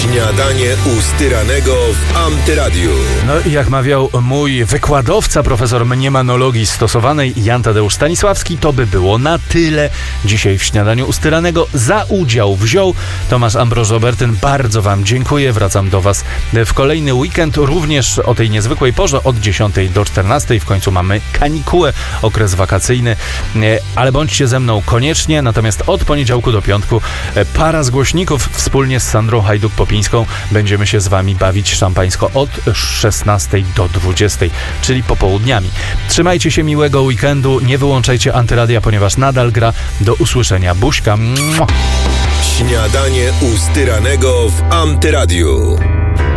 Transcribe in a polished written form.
Śniadanie u Styranego w Antyradiu. No i jak mawiał mój wykładowca, profesor mniemanologii stosowanej Jan Tadeusz Stanisławski, to by było na tyle dzisiaj w Śniadaniu u Styranego. Za udział wziął Tomasz Ambroż-Obertyn. Bardzo wam dziękuję. Wracam do was w kolejny weekend, również o tej niezwykłej porze od 10 do 14. W końcu mamy kanikułę, okres wakacyjny, ale bądźcie ze mną koniecznie. Natomiast od poniedziałku do piątku para z głośników wspólnie z Sandrą Hajduk-Popińską będziemy się z wami bawić szampańsko od 16 do 20, czyli popołudniami. Trzymajcie się, miłego weekendu, nie wyłączajcie Antyradia, ponieważ nadal gra. Do usłyszenia. Buźka. Śniadanie u Styranego w Antyradiu.